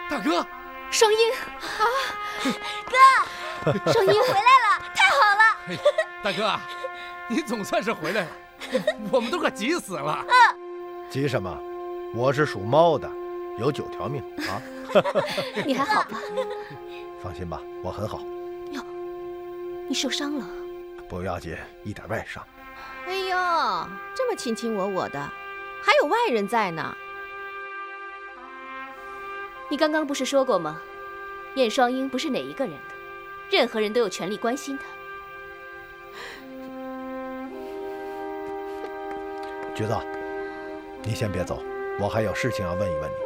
大哥， 双鹰啊，哥，双鹰回来了，太好了！ 大哥，你总算是回来了，我们都快急死了。 急什么？我是属猫的，有9条命啊！ 你还好吧？ 放心吧，我很好。 哟，你受伤了？ 不要紧，一点外伤。 哎呦，这么卿卿我我的，还有外人在呢。 你刚刚不是说过吗？燕双鹰不是哪一个人的，任何人都有权利关心他。 橘子，你先别走，我还有事情要问一问你。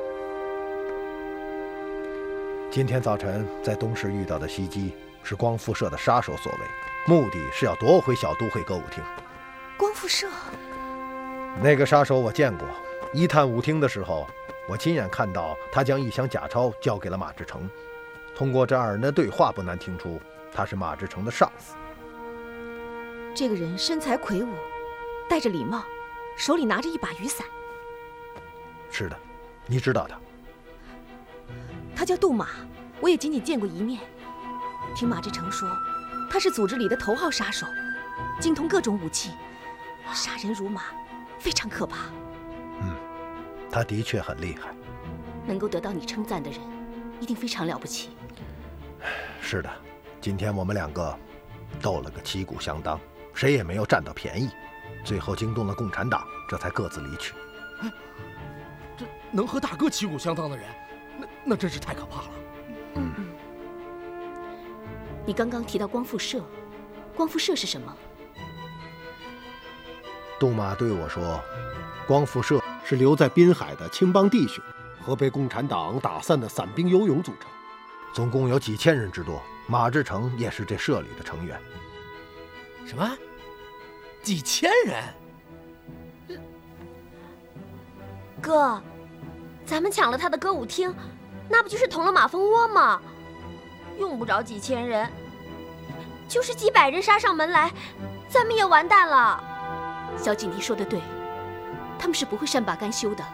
今天早晨在东市遇到的袭击是光复社的杀手所为，目的是要夺回小都会歌舞厅。 光复社？ 那个杀手我见过，一探舞厅的时候，我亲眼看到他将一箱假钞交给了马志成。通过这2人的对话，不难听出他是马志成的上司。 这个人身材魁梧，戴着礼帽，手里拿着一把雨伞。 是的，你知道他。 他叫杜马，我也仅仅见过一面。听马志成说，他是组织里的头号杀手，精通各种武器，杀人如麻，非常可怕。 他的确很厉害。 能够得到你称赞的人，一定非常了不起。 是的，今天我们2个斗了个旗鼓相当，谁也没有占到便宜，最后惊动了共产党，这才各自离去。 哎，这能和大哥旗鼓相当的人，那真是太可怕了。 你刚刚提到光复社，光复社是什么？ 杜马对我说， 光复社是留在滨海的青帮弟兄和被共产党打散的散兵游勇组成， 总共有几千人之多，马志成也是这社里的成员。 什么？几千人？ 哥，咱们抢了他的歌舞厅，那不就是捅了马蜂窝吗？用不着几千人，就是几百人杀上门来，咱们也完蛋了。 小锦鲤说的对，他们是不会善罢甘休的。